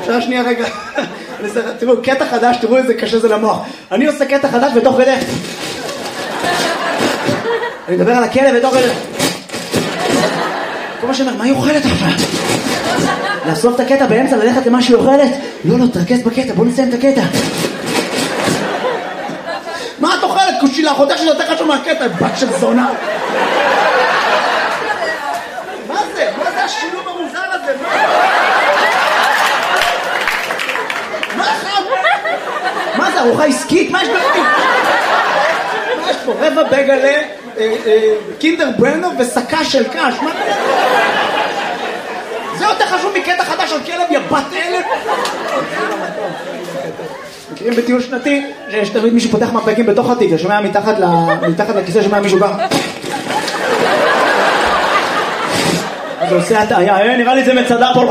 אפשר שנייה רגע. תראו, קטע חדש, תראו איזה קשה זה למוח. אני עושה קטע חדש ותוך כדי. אני מדבר על הכלב ותוך כדי. כל מה שאומר, מה היא אוכלת עכשיו? לאסוף את הקטע באמצע, ללכת למה שהיא אוכלת? לא, תרכז בקטע, בוא נסיים את הקטע. מה את אוכלת? קושילה, חותך שזה יותר חשוב מהקטע, בת של זונה. מה זה? מה זה השילוב המוזר הזה? מה זה, ארוחה עסקית? מה יש בפנים? מה יש פה? רבע בגלה, קינדר ברנר וסקה של קש. מה זה? זה יותר חשוב מקטע חדש על כלב, יא בת אלף. מכירים בטיול שנתי שיש תמיד מישהו פותח מפקים בתוך התיק, ששומע מתחת לכיסא שומע מישהו בא. אז הוא עושה הטעיה, נראה לי זה מצדה פה.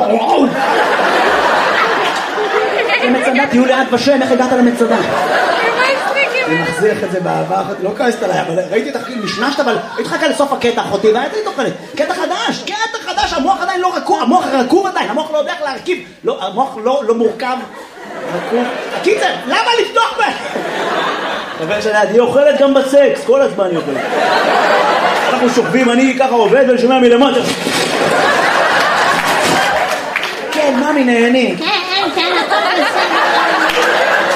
זה מצדה, תהיו ליד ושם, איך הגעת למצדה? אני מחזיך את זה באהבה, לא כעסת עליי, אבל ראיתי את החיים, נשנשת, אבל הייתי חכה לסוף הקטע אחותי, והייתי תוכלת, קטע חדש, המוח עדיין לא רקוב, המוח רקוב עדיין, המוח לא יודע איך להרכיב, המוח לא מורכב, רקוב. הקיצר, למה לפתוח בה? חבר שלי, אני אוכלת גם בסקס, כל הזמן אני אוכלת. אנחנו שוכבים, אני ככה עובד ואני שומע מלמטה. כן, ממי נהני. כן, הכל בסדר.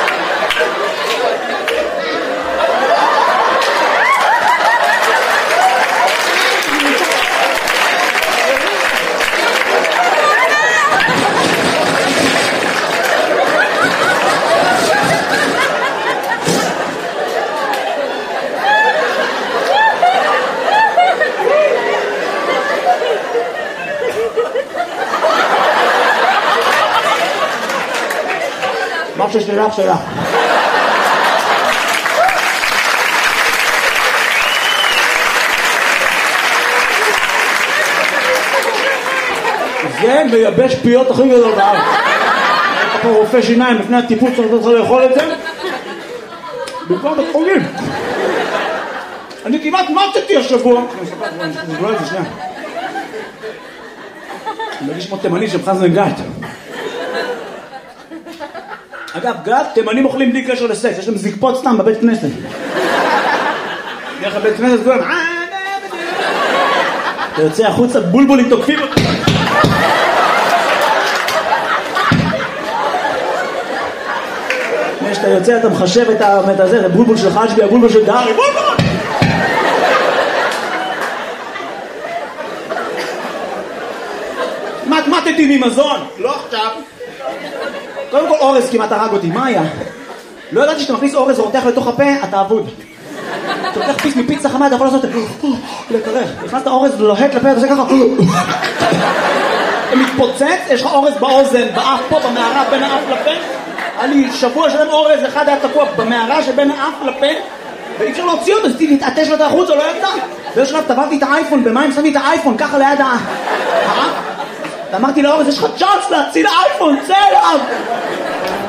משהו שלך. זה מייבש פיות הכי גדול בארץ. אתה פה רופא שיניים לפני הטיפוס צריך לאכול את זה. במקום בחוגים. אני כמעט מתתי השבוע. אני אספר את זה שנייה. אני מרגיש כמו תימני שבחזנו עם גת. אגב, גת, תימנים אוכלים בלי קשר לסקס, יש להם זקפות סתם בבית כנסת. נראה לך בית כנסת כולם, אתה יוצא החוצה, בולבולים תוקפים אותך. כשאתה יוצא, אתה מחשב את הזה, הבולבול של חג'בי, הבולבול של דארי, בולבול! מתמטתי ממזון, לא עכשיו. קודם כל אורז כמעט הרג אותי, מה היה? לא ידעתי שאתה מכניס אורז ורותח לתוך הפה, אתה אבוד. אתה לוקח פיס מפיצה חמה, אתה יכול לעשות לקרר. נכנסת אורז לוהט לפה, אתה עושה ככה. אתה מתפוצץ, יש לך אורז באוזן, באף פה, במערה, בין האף לפה. היה לי שבוע שלם אורז, אחד היה תקוע במערה שבין האף לפה, ואי אפשר להוציא אותו, אז תתעטש לו את החוץ, או לא יצא. באיזשהו שלב טבעתי את האייפון, במים שמתי את האייפון, ככה ליד האף. ואמרתי לאורז, יש לך צ'אנס להציל האייפון, צא אליו!